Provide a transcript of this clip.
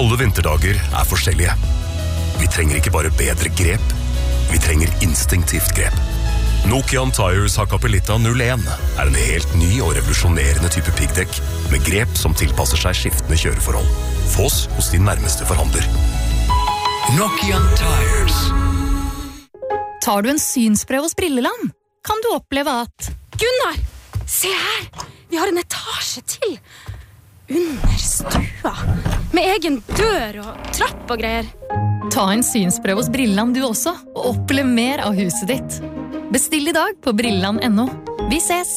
Alle vinterdager forskjellige. Vi trenger ikke bare bedre grep, vi trenger instinktivt grep. Nokian Tires Hakkapeliitta 01 en helt ny og revolusjonerende type piggdekk med grep som tilpasser seg skiftende kjøreforhold. Få oss hos din nærmeste forhandler. Nokian Tires. Tar du en synsprøve hos Brilleland, kan du oppleve at Gunnar, se her! Vi har en etasje til. Under stua. Med egen dør og trapp og greier. Ta en synsprøve hos Brilleland du også, og oppleve mer av huset ditt. Bestill i dag på brilleland.no. Vi ses!